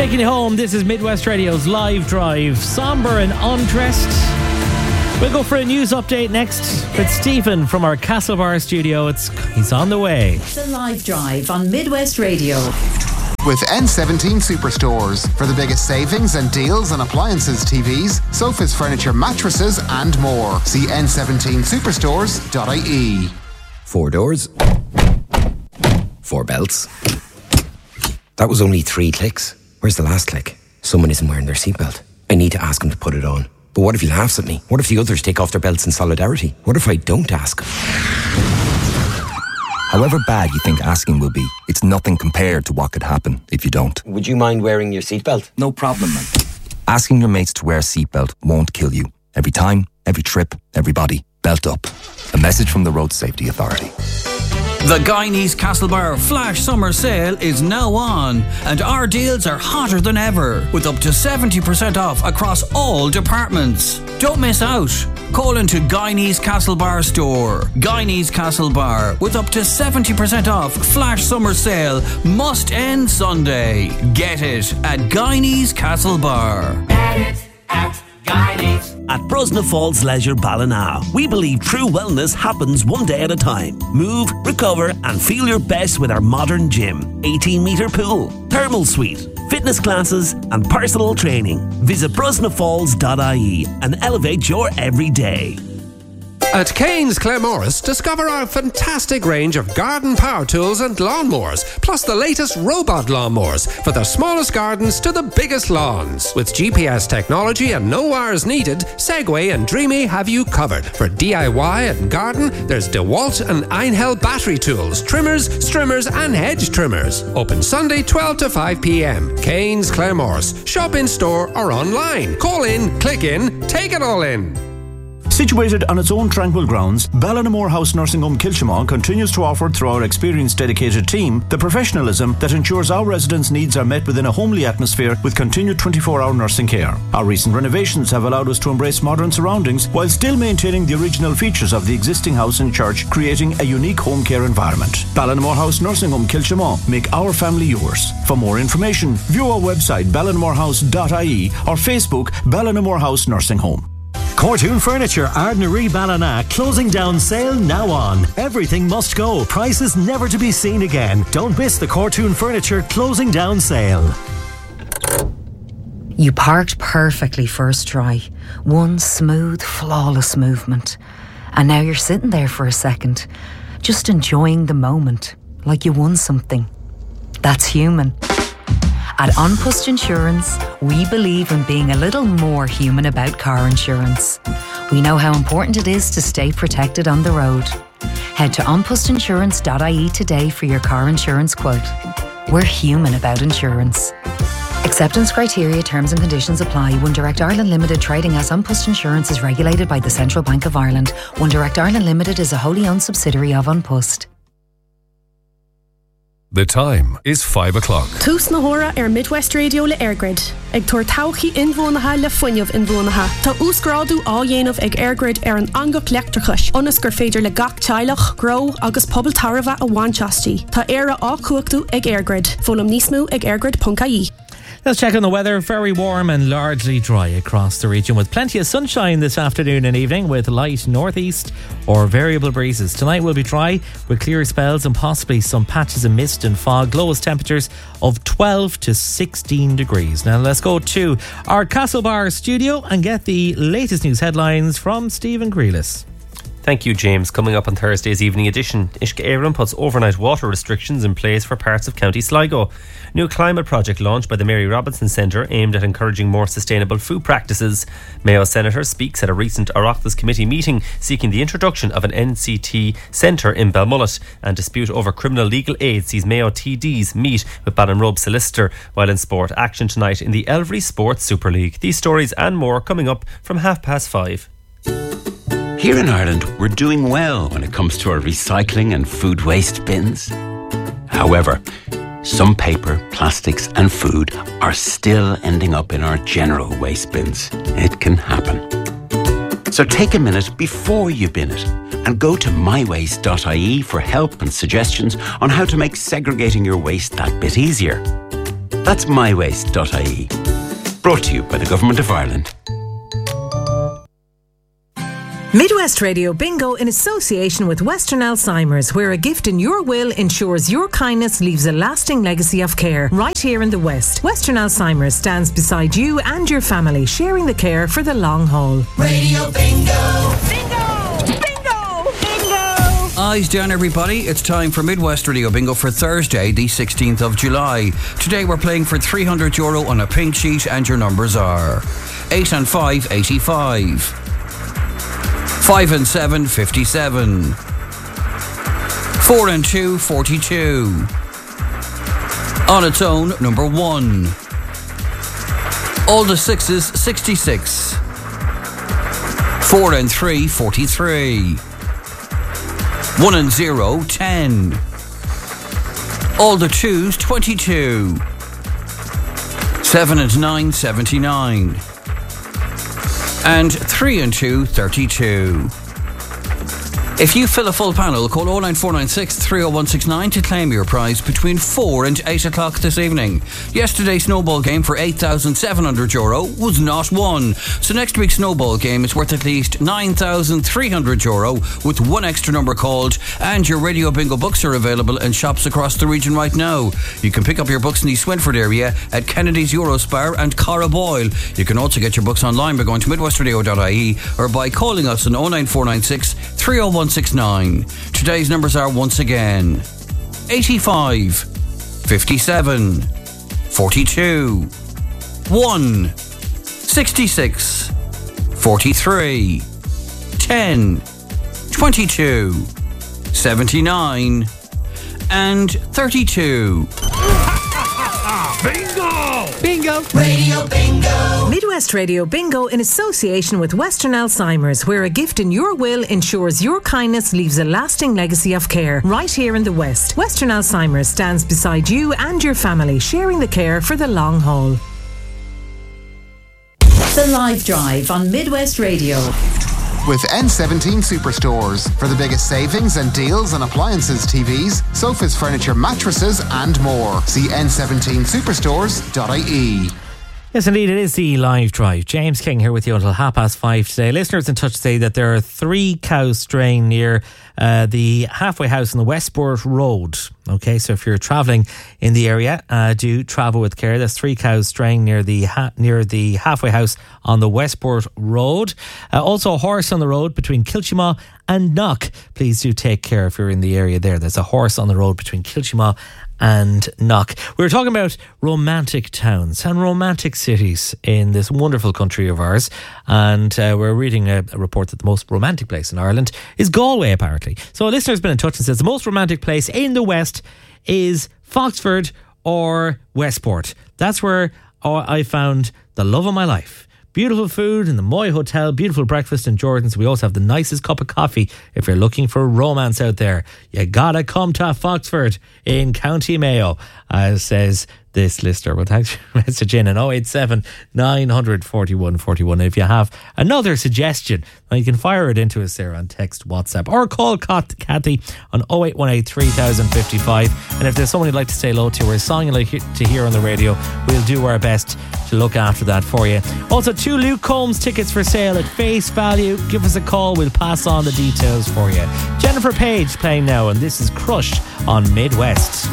Taking you home, this is Midwest Radio's Live Drive. Somber and undressed. We'll go for a news update next with Stephen from our Castlebar studio. He's on the way. The Live Drive on Midwest Radio. With N17 Superstores for the biggest savings and deals on appliances, TVs, sofas, furniture, mattresses and more. See n17superstores.ie. 4 doors, 4 belts. That was only 3 clicks. Where's the last click? Someone isn't wearing their seatbelt. I need to ask him to put it on. But what if he laughs at me? What if the others take off their belts in solidarity? What if I don't ask him? However bad you think asking will be, it's nothing compared to what could happen if you don't. Would you mind wearing your seatbelt? No problem, man. Asking your mates to wear a seatbelt won't kill you. Every time, every trip, everybody, belt up. A message from the Road Safety Authority. The Guyanese Castlebar Flash Summer Sale is now on, and our deals are hotter than ever, with up to 70% off across all departments. Don't miss out. Call into Guyanese Castlebar store. Guyanese Castlebar, with up to 70% off Flash Summer Sale, must end Sunday. Get it at Guyanese Castlebar. Get it at Guyanese. At Brosna Falls Leisure Ballina, we believe true wellness happens one day at a time. Move, recover and feel your best with our modern gym, 18-metre pool, thermal suite, fitness classes and personal training. Visit brosnafalls.ie and elevate your everyday. At Kane's Claremorris, discover our fantastic range of garden power tools and lawnmowers, plus the latest robot lawnmowers for the smallest gardens to the biggest lawns. With GPS technology and no wires needed, Segway and Dreamy have you covered. For DIY and garden, there's DeWalt and Einhell battery tools, trimmers, strimmers and hedge trimmers. Open Sunday 12 to 5 p.m. Kane's Claremorris. Shop in store or online. Call in, click in, take it all in. Situated on its own tranquil grounds, Ballinamore House Nursing Home Kilchimon continues to offer, through our experienced dedicated team, the professionalism that ensures our residents' needs are met within a homely atmosphere with continued 24-hour nursing care. Our recent renovations have allowed us to embrace modern surroundings while still maintaining the original features of the existing house and church, creating a unique home care environment. Ballinamore House Nursing Home Kilchimon. Make our family yours. For more information, view our website ballinamorehouse.ie or Facebook Ballinamore House Nursing Home. Cortoon Furniture, Ardnaree Ballina, closing down sale now on. Everything must go. Prices never to be seen again. Don't miss the Cortoon Furniture closing down sale. You parked perfectly first try. One smooth, flawless movement. And now you're sitting there for a second, just enjoying the moment, like you won something. That's human. At Unpust Insurance, we believe in being a little more human about car insurance. We know how important it is to stay protected on the road. Head to unpustinsurance.ie today for your car insurance quote. We're human about insurance. Acceptance criteria, terms and conditions apply. One Direct Ireland Limited, trading as Unpust Insurance, is regulated by the Central Bank of Ireland. One Direct Ireland Limited is a wholly owned subsidiary of Unpust. The time is 5 o'clock. Tús na hora Midwest Radio le Airgrid. Ag tuair tauchaí inmhónatha le fuinneamh inmhónatha. Tá úsgrádu á dhéanamh ag Airgrid an angach leachtarchais. Ionas gur féidir le gach teilech, grow agus pobl tarbha a bhainteastí. Tá éire á cuachtaú ag Airgrid. Fólam níos mó ag airgrid.ie. Let's check on the weather. Very warm and largely dry across the region, with plenty of sunshine this afternoon and evening, with light northeast or variable breezes. Tonight will be dry with clear spells and possibly some patches of mist and fog. Lowest temperatures of 12 to 16 degrees. Now let's go to our Castlebar studio and get the latest news headlines from Stephen Grealis. Thank you, James. Coming up on Thursday's evening edition, Uisce Éireann puts overnight water restrictions in place for parts of County Sligo. New climate project launched by the Mary Robinson Centre aimed at encouraging more sustainable food practices. Mayo Senator speaks at a recent Oireachtas committee meeting seeking the introduction of an NCT centre in Belmullet, and dispute over criminal legal aid sees Mayo TDs meet with Ballinrobe solicitor. While in sport, action tonight in the Elvery Sports Super League. These stories and more coming up from 5:30. Here in Ireland, we're doing well when it comes to our recycling and food waste bins. However, some paper, plastics and food are still ending up in our general waste bins. It can happen. So take a minute before you bin it and go to mywaste.ie for help and suggestions on how to make segregating your waste that bit easier. That's mywaste.ie. Brought to you by the Government of Ireland. Midwest Radio Bingo in association with Western Alzheimer's, where a gift in your will ensures your kindness leaves a lasting legacy of care. Right here in the West, Western Alzheimer's stands beside you and your family, sharing the care for the long haul. Radio Bingo! Bingo! Bingo! Bingo! Eyes down, everybody. It's time for Midwest Radio Bingo for Thursday, the 16th of July. Today we're playing for €300 on a pink sheet, and your numbers are 8 and 5, 85. 5 and 7, 57. 4 and 2, 42. On its own, number 1. All the 6s, 66. 4 and 3, 43. 1 and 0, 10. All the 2s, 22. 7 and 9, 79. And 3 and 2, 32. If you fill a full panel, call 09496 30169 to claim your prize between 4 and 8 o'clock this evening. Yesterday's snowball game for €8,700 was not won. So next week's snowball game is worth at least €9,300 with one extra number called, and your Radio Bingo books are available in shops across the region right now. You can pick up your books in the Swinford area at Kennedy's Eurospar and Cara Boyle. You can also get your books online by going to midwestradio.ie or by calling us on 09496 30169. Today's numbers are once again 85, 57, 42, 1, 66, 43, 10, 22, 79, and 32. Bingo! Bingo! Radio Bingo! Midwest Radio Bingo in association with Western Alzheimer's, where a gift in your will ensures your kindness leaves a lasting legacy of care. Right here in the West, Western Alzheimer's stands beside you and your family, sharing the care for the long haul. The Live Drive on Midwest Radio. With N17 Superstores for the biggest savings and deals on appliances, TVs, sofas, furniture, mattresses and more. See n17superstores.ie. Yes, indeed, it is the Live Drive. James King here with you until 5:30 today. Listeners in touch say that there are 3 cows straying near the halfway house on the Westport Road. Okay, so if you're travelling in the area, do travel with care. There's 3 cows straying near the halfway house on the Westport Road. Also a horse on the road between Kilchima and Knock. Please do take care if you're in the area there. There's a horse on the road between Kilchima and Knock. We were talking about romantic towns and romantic cities in this wonderful country of ours, and we're reading a report that the most romantic place in Ireland is Galway, apparently. So a listener's been in touch and says the most romantic place in the West is Foxford or Westport. That's where I found the love of my life. Beautiful food in the Moy Hotel, beautiful breakfast in Jordan's. We also have the nicest cup of coffee. If you're looking for romance out there, you gotta come to Foxford in County Mayo, says this listener. Well, thanks for your message in 087 900 41 41. If you have another suggestion, you can fire it into us there on text, WhatsApp, or call Kathy on 0818 3055. And if there's someone you'd like to say hello to or a song you'd like to hear on the radio, we'll do our best to look after that for you. Also, 2 Luke Combs tickets for sale at face value. Give us a call, we'll pass on the details for you. Jennifer Page playing now, and this is Crushed on Midwest.